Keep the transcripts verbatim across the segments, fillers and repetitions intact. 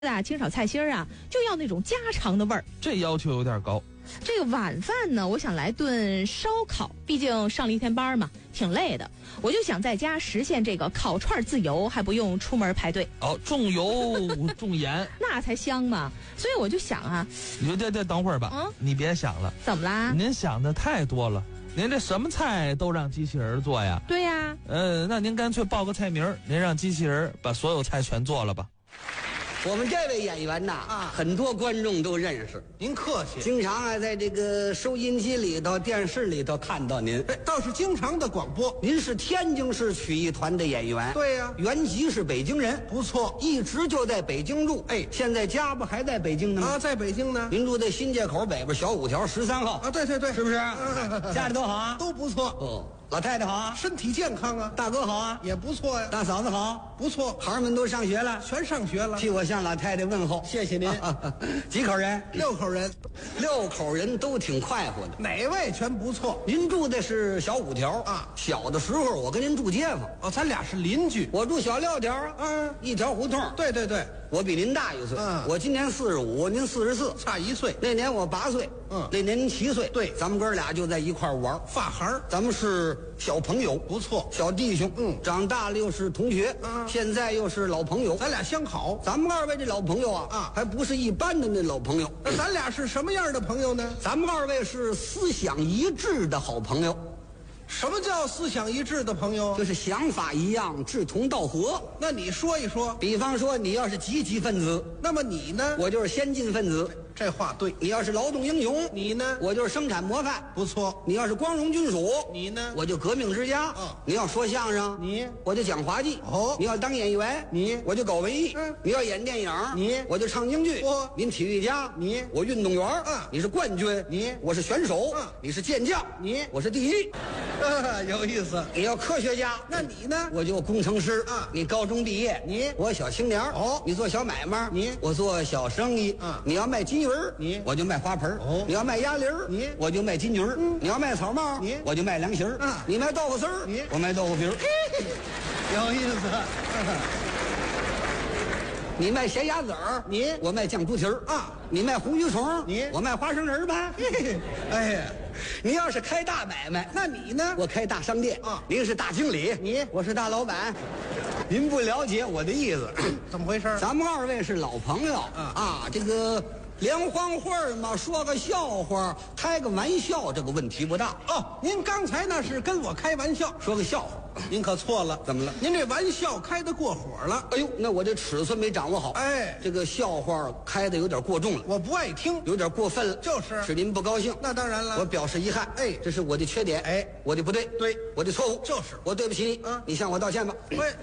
啊，清炒菜心儿啊，就要那种家常的味儿。 这要求有点高。 这个晚饭呢，我想来顿烧烤，毕竟上了一天班嘛，挺累的。我就想在家实现这个烤串自由，还不用出门排队。 哦，重油重盐， 那才香嘛。所以我就想啊， 你这这等会儿吧，嗯，你别想了。 怎么啦？ 您想的太多了。您这什么菜都让机器人做呀？ 对呀。 呃，那您干脆报个菜名，您让机器人把所有菜全做了吧。 我们这位演员呐，啊，很多观众都认识。 您客气， 经常啊，在这个收音机里头、电视里头看到您。 哎，倒是经常的广播。 您是天津市曲艺团的演员， 对呀， 原籍是北京人， 不错， 一直就在北京住。哎，现在家不还在北京呢吗？ 啊，在北京呢。 您住在新街口北边小五条十三号啊？对对对， 是不是？家里都好啊？ 都不错。 哦。老太太好啊， 身体健康啊。 大哥好啊， 也不错呀。 大嫂子好， 不错。 孩儿们都上学了， 全上学了。 替我向老太太问候，谢谢您。几口人？ 六口人。 六口人都挺快活的， 哪位全不错。 您住的是小五条啊？小的时候我跟您住街坊， 哦，咱俩是邻居。 我住小六条啊， 嗯， 一条胡同。 对对对， 我比您大一岁， 嗯， 我今年四十五，您四十四， 差一岁。 那年我八岁， 嗯， 那年您七岁， 对， 咱们哥俩就在一块玩， 发孩， 咱们是小朋友， 不错， 小弟兄， 嗯， 长大了又是同学， 嗯， 现在又是老朋友， 咱俩相好。 咱们二位这老朋友啊， 啊， 还不是一般的那老朋友， 那咱俩是什么样的朋友呢？ 咱们二位是思想一致的好朋友。 什么叫思想一致的朋友？ 就是想法一样，志同道合。 那你说一说。 比方说，你要是积极分子， 那么你呢？ 我就是先进分子。 这话对。 你要是劳动英雄， 你呢？ 我就是生产模范。 不错。 你要是光荣军属， 你呢？ 我就革命之家。 嗯。 你要说相声， 你我就讲滑稽。 哦。 你要当演员， 你我就搞文艺。 嗯。 你要演电影， 你我就唱京剧。 我您体育家， 你我运动员。 嗯。 你是冠军， 你我是选手。 嗯。 你是健将， 你我是第一。 有意思。 你要科学家， 那你呢？ 我就工程师啊。 你高中毕业， 你我小青年哦。 你做小买卖， 你我做小生意啊。 你要卖金鱼儿， 你我就卖花盆哦。 你要卖鸭梨儿， 你我就卖金鱼儿。 嗯。 你要卖草帽， 你我就卖凉席儿。 嗯。 你卖豆腐丝儿， 你我卖豆腐皮儿。 有意思。 你卖咸鸭子儿， 你我卖酱猪蹄儿啊。 你卖红鱼虫， 你我卖花生仁儿吧。 哎呀， 你要是开大买卖， 那你呢？ 我开大商店啊。 您是大经理， 你我是大老板。您不了解我的意思。 怎么回事？ 咱们二位是老朋友啊啊，这个联欢会嘛，说个笑话，开个玩笑，这个问题不大。 哦，您刚才那是跟我开玩笑， 说个笑话。 您可错了。 怎么了？ 您这玩笑开得过火了。 哎呦，那我这尺寸没掌握好。 哎， 这个笑话开的有点过重了， 我不爱听， 有点过分了。 就是是您不高兴。 那当然了， 我表示遗憾。 哎， 这是我的缺点。 哎， 我的不对， 对， 我的错误。 就是我对不起你。 嗯， 你向我道歉吧。 喂，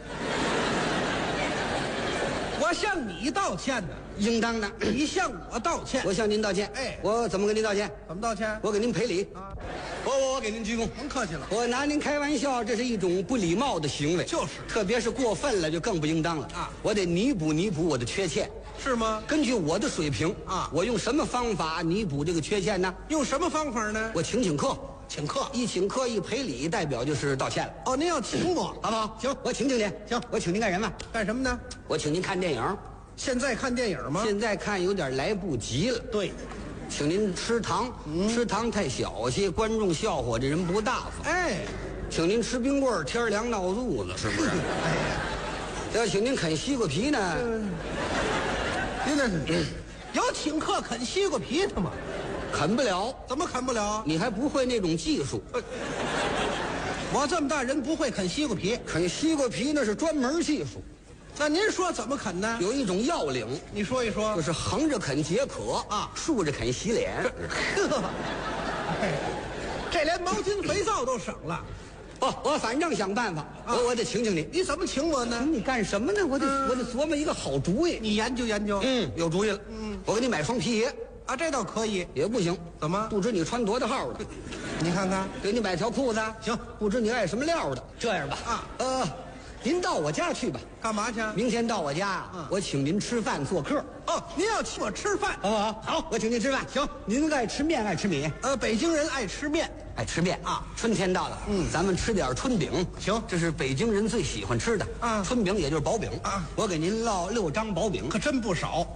我向你道歉呢。 应当的。 你向我道歉。 我向您道歉。 哎， 我怎么跟您道歉？ 怎么道歉？ 我给您赔礼啊。 我我我给您鞠躬。 甭客气了。 我拿您开玩笑，这是一种不礼貌的行为。 就是， 特别是过分了，就更不应当了啊！ 我得弥补弥补我的缺陷。 是吗？ 根据我的水平啊， 我用什么方法弥补这个缺陷呢？ 用什么方法呢？ 我请请客。 请客， 一请客一赔礼，代表就是道歉了。 哦，您要请我， 好不好？ 行， 我请请您。 行， 我请您干什么？ 干什么呢？ 我请您看电影。 现在看电影吗？ 现在看有点来不及了。 对， 请您吃糖， 嗯、 吃糖太小些，观众笑话这人不大方。 哎， 请您吃冰棍，天凉闹肚子，是不是？哎呀，要请您啃西瓜皮呢？ 您那是有请客啃西瓜皮的吗？ 啃不了。 怎么啃不了？ 你还不会那种技术。 我这么大人不会啃西瓜皮。 啃西瓜皮那是专门技术。 那您说怎么啃呢？ 有一种要领， 你说一说。 就是横着啃解渴啊，竖着啃洗脸。 呵，这连毛巾肥皂都省了。 哦，我反正想办法，啊、我我得请请你。 你怎么请我呢？ 请你干什么呢？我得、嗯、我得琢磨一个好主意。 你研究研究。 嗯，有主意了。 嗯， 我给你买双皮鞋。 啊，这倒可以。 也不行。 怎么？ 不知你穿多大号的？ 你看看。 给你买条裤子。 行。 不知你爱什么料的？这样吧。 啊， 呃， 您到我家去吧。 干嘛去？ 明天到我家啊， 嗯我请您吃饭做客， 哦，您要请我吃饭， 好不好？好，我请您吃饭。 行， 您爱吃面爱吃米？ 呃，北京人爱吃面， 爱吃面啊。 春天到了， 嗯咱们吃点春饼。 行这是北京人最喜欢吃的。 啊春饼也就是薄饼啊。 我给您烙六张薄饼， 可真不少。